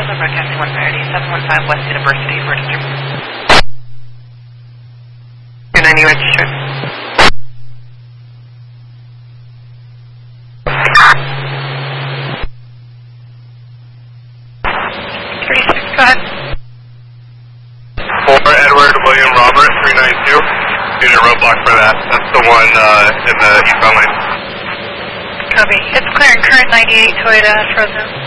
Delta broadcasting 130, 715 West University, register. 290 registered. 36, go ahead. 4 Edward William Robert 392. Unit roadblock for that. That's the one in the eastbound lane. Copy. It's clear and current 98 Toyota Fresno.